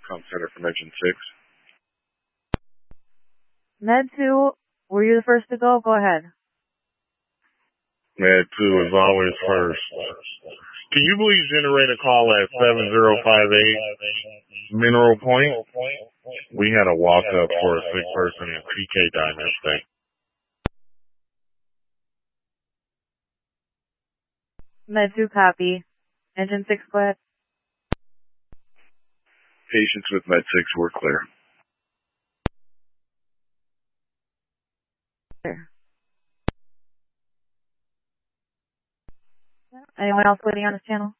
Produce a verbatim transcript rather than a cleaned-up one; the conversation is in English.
Com Center for Med six. Med two, were you the first to go? Go ahead. Med two is always first. Can you please generate a call at seven zero five eight Mineral Point? We had a walk-up for a sick person in P K died yesterday. Med two, copy. Engine six, go ahead. Patients with Med six were clear. Clear. Anyone else waiting on this channel?